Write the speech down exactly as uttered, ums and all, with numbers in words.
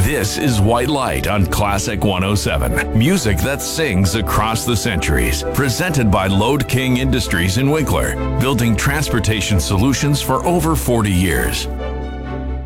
This is White Light on Classic one oh seven. Music that sings across the centuries. Presented by Load King Industries in Winkler. Building transportation solutions for over forty years.